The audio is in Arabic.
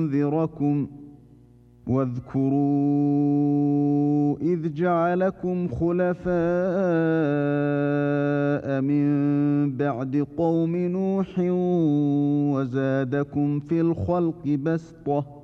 لينذركم واذكروا إذ جعلكم خلفاء من بعد قوم نوح وزادكم في الخلق بسطة